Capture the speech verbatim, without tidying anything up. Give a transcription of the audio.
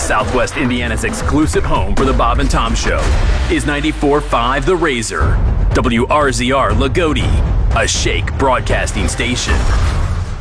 Southwest Indiana's exclusive home for the Bob and Tom Show is ninety-four point five The Razor, W R Z R Lagodi, a Shake broadcasting station.